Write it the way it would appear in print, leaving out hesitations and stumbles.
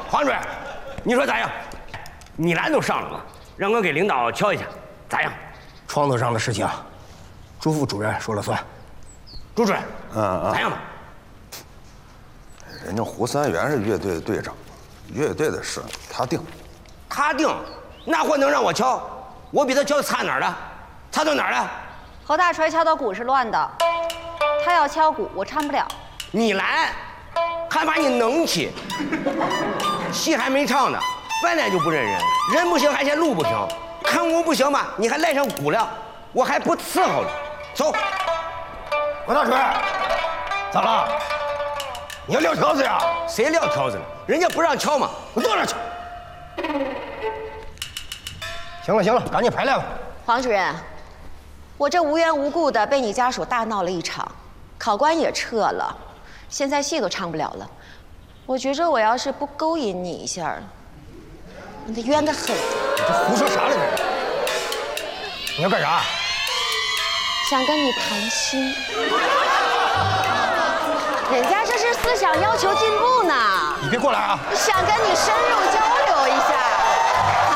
黄主任，你说咋样？米兰都上了嘛，让我给领导瞧一下，咋样？ 窗子上的事情，朱副主任说了算。 朱主任，咋样吧？ 人家胡三元是乐队的队长，乐队的事他定。 他定，那货能让我敲？我比他敲的差哪儿了？差到哪儿了？ 侯大锤敲的鼓是乱的，他要敲鼓，我唱不了。 米兰，还把你弄起，戏还没唱呢，本来就不认人，人不行还嫌路不行，看我不行嘛，你还赖上鼓了，我还不伺候了。走， 何大锤，咋了？你要撂条子呀？ 谁撂条子了？人家不让敲嘛，我坐那去。 行了行了，赶紧排练吧。 黄主任，我这无缘无故的被你家属大闹了一场，考官也撤了，现在戏都唱不了了。我觉着我要是不勾引你一下，你得冤得很。 你这胡说啥呢？你要干啥？ 想跟你谈心。人家这是思想要求进步呢。 你别过来啊！ 想跟你深入交流一下。